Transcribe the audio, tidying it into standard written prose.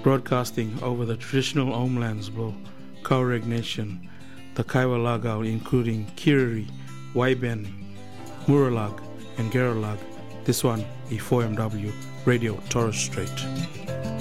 broadcasting over the traditional homelands below Kaureg Nation, the Kaiwa Lagao, including Kiriri, Waiben, Muralag, and Geralag. This one, E4MW, Radio Torres Strait.